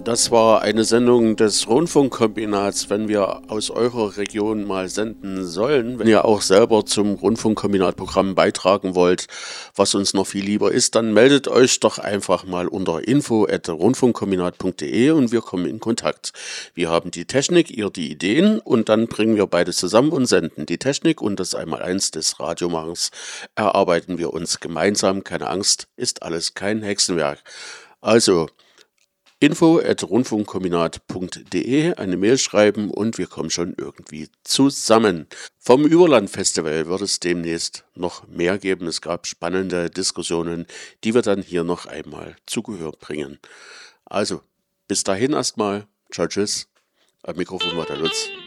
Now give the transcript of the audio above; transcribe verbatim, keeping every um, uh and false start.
Das war eine Sendung des Rundfunkkombinats. Wenn wir aus eurer Region mal senden sollen, wenn ihr auch selber zum Rundfunkkombinatprogramm beitragen wollt, was uns noch viel lieber ist, dann meldet euch doch einfach mal unter info at rundfunkkombinat punkt de und wir kommen in Kontakt. Wir haben die Technik, ihr die Ideen und dann bringen wir beides zusammen und senden. Die Technik und das Einmaleins des Radiomachens erarbeiten wir uns gemeinsam. Keine Angst, ist alles kein Hexenwerk. Also, info at rundfunkkombinat punkt de, eine Mail schreiben und wir kommen schon irgendwie zusammen. Vom Überlandfestival wird es demnächst noch mehr geben. Es gab spannende Diskussionen, die wir dann hier noch einmal zu Gehör bringen. Also, bis dahin erstmal. Ciao, tschüss. Am Mikrofon war der Lutz.